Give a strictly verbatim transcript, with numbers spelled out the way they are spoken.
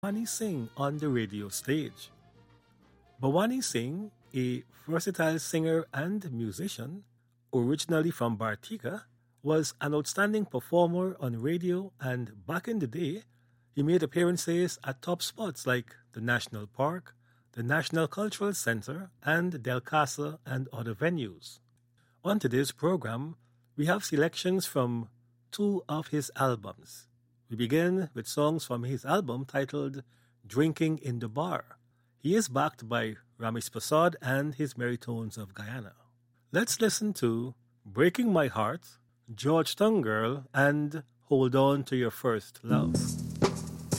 Bhavani Singh on the radio stage. Bhavani Singh, a versatile singer and musician, originally from Bartika, was an outstanding performer on radio, and back in the day, he made appearances at top spots like the National Park, the National Cultural Center, and Del Casa and other venues. On today's program, we have selections from two of his albums. We begin with songs from his album titled Drinking in the Bar. He is backed by Ramesh Prasad and his Meritones of Guyana. Let's listen to Breaking My Heart, Georgetown Girl, and Hold On to Your First Love.